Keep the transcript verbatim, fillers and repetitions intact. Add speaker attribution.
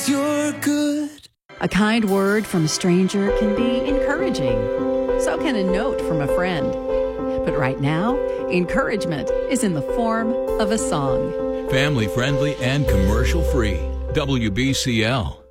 Speaker 1: 'cause you're good.
Speaker 2: A kind word from a stranger can be encouraging. So can a note from a friend. But right now, encouragement is in the form of a song.
Speaker 3: Family friendly and commercial free. W B C L.